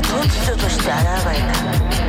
突如として現れた